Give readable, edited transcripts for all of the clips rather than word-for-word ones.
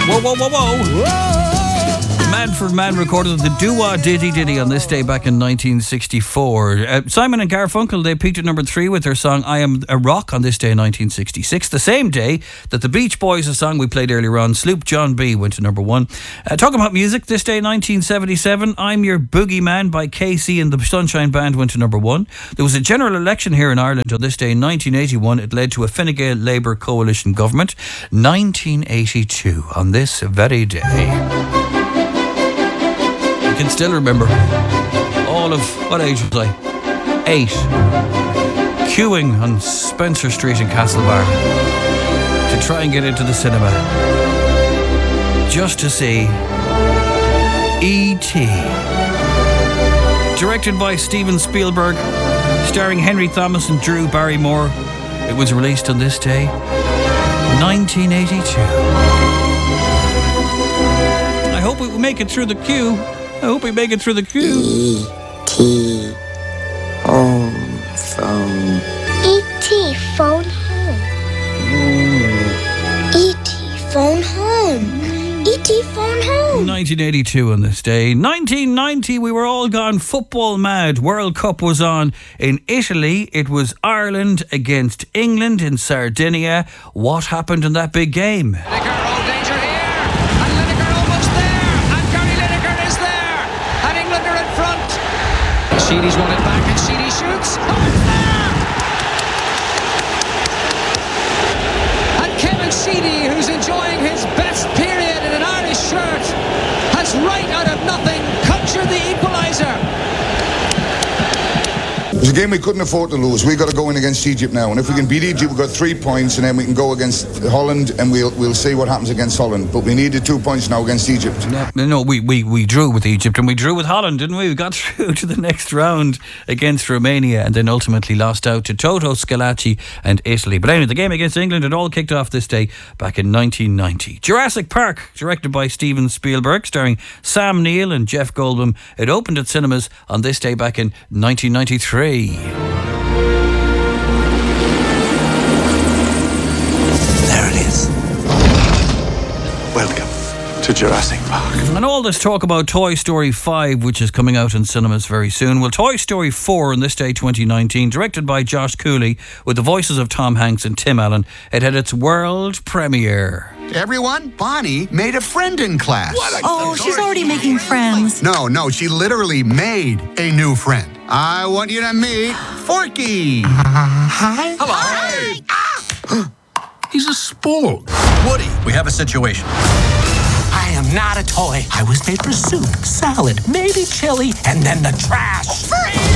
Whoa, whoa, whoa, whoa. Manfred Mann recorded the Doo-Wah Diddy Diddy on this day back in 1964. Simon and Garfunkel, they peaked at number 3 with their song I Am a Rock on this day in 1966. The same day that the Beach Boys, a song we played earlier on, Sloop John B, went to number 1. Talking about music, this day 1977, I'm Your Boogeyman by KC and the Sunshine Band went to number 1. There was a general election here in Ireland on this day in 1981. It led to a Fine Gael Labour coalition government. 1982 on this very day. I can still remember all of, what age was I? 8. Queuing on Spencer Street in Castlebar to try and get into the cinema just to see E.T. Directed by Steven Spielberg, starring Henry Thomas and Drew Barrymore. It was released on this day, 1982. I hope we make it through the queue. I hope we make it through the queue. E.T. home phone. E.T. phone home. E.T. phone home. E.T. phone home. 1982 on this day. 1990, we were all gone football mad. World Cup was on in Italy. It was Ireland against England in Sardinia. What happened in that big game? Sheedy's won it back and Sheedy shoots. Oh, it's there! And Kevin Sheedy, who's enjoying his best period in an Irish shirt, has right out of nothing conjured the equaliser. It's a game we couldn't afford to lose. We've got to go in against Egypt now. And if we can beat Egypt, we've got 3 points, and then we can go against Holland, and we'll see what happens against Holland. But we needed 2 points now against Egypt. No, we drew with Egypt, and we drew with Holland, didn't we? We got through to the next round against Romania, and then ultimately lost out to Toto Scalacci and Italy. But anyway, the game against England, it all kicked off this day back in 1990. Jurassic Park, directed by Steven Spielberg, starring Sam Neill and Jeff Goldblum. It opened at cinemas on this day back in 1993. There it is. Welcome to Jurassic Park. And all this talk about Toy Story 5, which is coming out in cinemas very soon. Well, Toy Story 4 on this day 2019, directed by Josh Cooley with the voices of Tom Hanks and Tim Allen. It had its world premiere. Everyone, Bonnie made a friend in class. Oh, she's already making friends. No, she literally made a new friend. I want you to meet Forky. Hi. Hello. Hi. He's a sport. Woody, we have a situation. I am not a toy. I was made for soup, salad, maybe chili, and then the trash.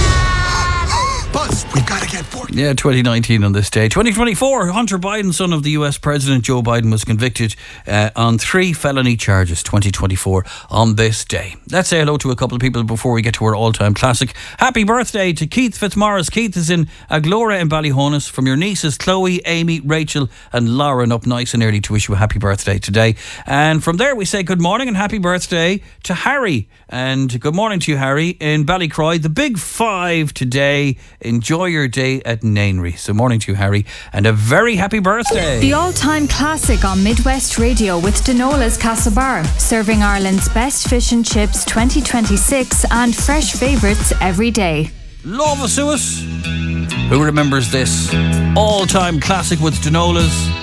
Buzz, we've got to get Forky. Yeah, 2019 on this day. 2024, Hunter Biden, son of the US President Joe Biden, was convicted on 3 felony charges, 2024, on this day. Let's say hello to a couple of people before we get to our all-time classic. Happy birthday to Keith Fitzmaurice. Keith is in Aglora in Ballyhonus. From your nieces Chloe, Amy, Rachel and Lauren up nice and early to wish you a happy birthday today. And from there we say good morning and happy birthday to Harry. And good morning to you, Harry, in Ballycroy. The big 5 today. Enjoy your day at Nainry. So morning to you, Harry, and a very happy birthday. The all-time classic on Midwest Radio with Denola's Castlebar, serving Ireland's best fish and chips 2026 and fresh favourites every day. Love a Suez. Who remembers this all-time classic with Denola's?